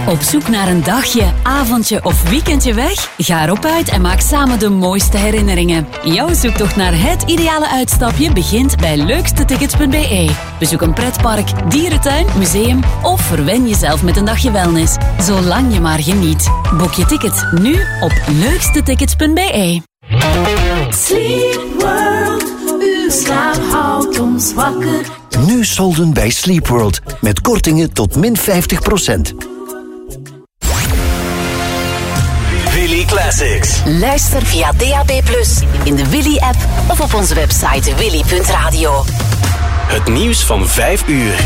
Op zoek naar een dagje, avondje of weekendje weg? Ga erop uit en maak samen de mooiste herinneringen. Jouw zoektocht naar het ideale uitstapje begint bij leukstetickets.be. Bezoek een pretpark, dierentuin, museum of verwen jezelf met een dagje wellness. Zolang je maar geniet. Boek je tickets nu op leukstetickets.be. Sleep World, uw slaap houdt ons wakker. Nu solden bij Sleep World met kortingen tot min 50%. Willy Classics. Luister via DAB+, in de Willy-app of op onze website willy.radio. Het nieuws van 5 uur.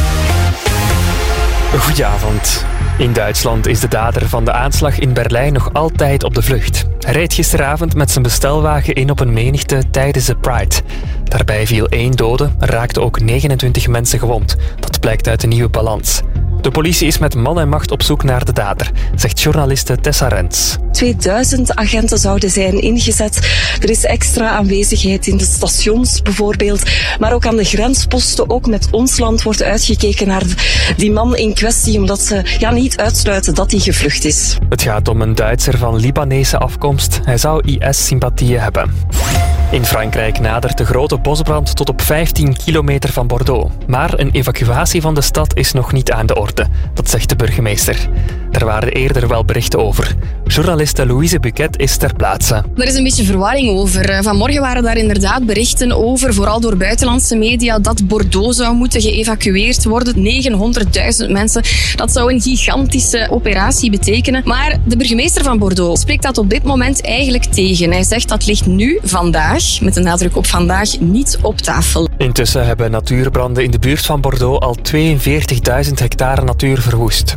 Goedenavond. In Duitsland is de dader van de aanslag in Berlijn nog altijd op de vlucht. Hij reed gisteravond met zijn bestelwagen in op een menigte tijdens de Pride. Daarbij viel 1 dode, raakten ook 29 mensen gewond. Dat blijkt uit de nieuwe balans. De politie is met man en macht op zoek naar de dader, zegt journaliste Tessa Rens. 2000 agenten zouden zijn ingezet. Er is extra aanwezigheid in de stations bijvoorbeeld, maar ook aan de grensposten. Ook met ons land wordt uitgekeken naar die man in kwestie, omdat ze niet uitsluiten dat hij gevlucht is. Het gaat om een Duitser van Libanese afkomst. Hij zou IS-sympathieën hebben. In Frankrijk nadert de grote bosbrand tot op 15 kilometer van Bordeaux. Maar een evacuatie van de stad is nog niet aan de orde, dat zegt de burgemeester. Er waren eerder wel berichten over. Journaliste Louise Buquet is ter plaatse. Er is een beetje verwarring over. Vanmorgen waren daar inderdaad berichten over, vooral door buitenlandse media, dat Bordeaux zou moeten geëvacueerd worden. 900.000 mensen. Dat zou een gigantische operatie betekenen. Maar de burgemeester van Bordeaux spreekt dat op dit moment eigenlijk tegen. Hij zegt dat ligt nu, vandaag, met een nadruk op vandaag, niet op tafel. Intussen hebben natuurbranden in de buurt van Bordeaux al 42.000 hectare natuur verwoest.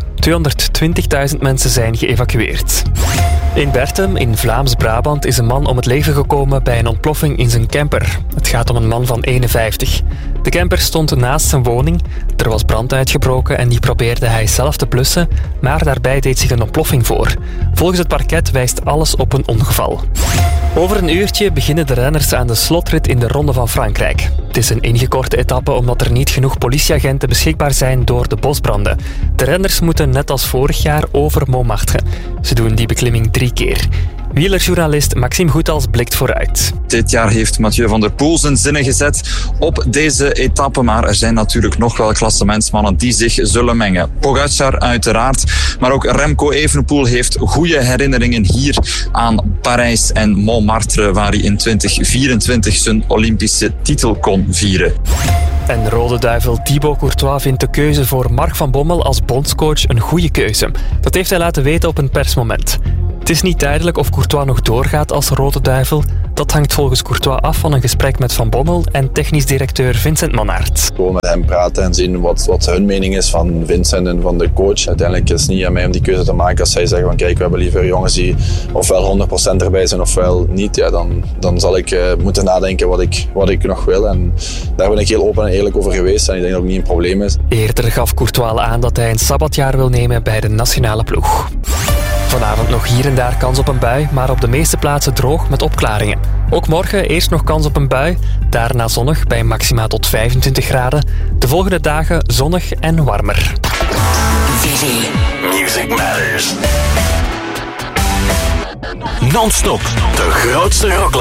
220.000 mensen zijn geëvacueerd. In Berchem, in Vlaams-Brabant, is een man om het leven gekomen bij een ontploffing in zijn camper. Het gaat om een man van 51. De camper stond naast zijn woning. Er was brand uitgebroken en die probeerde hij zelf te blussen, maar daarbij deed zich een ontploffing voor. Volgens het parket wijst alles op een ongeval. Over een uurtje beginnen de renners aan de slotrit in de Ronde van Frankrijk. Het is een ingekorte etappe omdat er niet genoeg politieagenten beschikbaar zijn door de bosbranden. De renners moeten net als vorig jaar over Montmartre. Ze doen die beklimming 3 keer. Wielerjournalist Maxime Goethals blikt vooruit. Dit jaar heeft Mathieu van der Poel zijn zinnen gezet op deze etappe, maar er zijn natuurlijk nog wel klassementsmannen die zich zullen mengen. Pogacar uiteraard, maar ook Remco Evenepoel heeft goede herinneringen hier aan Parijs en Montmartre, waar hij in 2024 zijn Olympische titel kon vieren. En Rode Duivel Thibaut Courtois vindt de keuze voor Mark van Bommel als bondscoach een goede keuze. Dat heeft hij laten weten op een persmoment. Het is niet duidelijk of Courtois nog doorgaat als Rode Duivel. Dat hangt volgens Courtois af van een gesprek met Van Bommel en technisch directeur Vincent Mannaert. Gewoon met hem praten en zien wat hun mening is van Vincent en van de coach. Uiteindelijk is het niet aan mij om die keuze te maken. Als zij zeggen van kijk, we hebben liever jongens die ofwel 100% erbij zijn ofwel niet, dan zal ik moeten nadenken wat ik nog wil. En daar ben ik heel open en eerlijk over geweest en ik denk dat het niet een probleem is. Eerder gaf Courtois aan dat hij een sabbatjaar wil nemen bij de nationale ploeg. Vanavond nog hier en daar kans op een bui, maar op de meeste plaatsen droog met opklaringen. Ook morgen eerst nog kans op een bui, daarna zonnig bij maxima tot 25 graden. De volgende dagen zonnig en warmer. Willy. Music Matters. Non-stop de grootste rock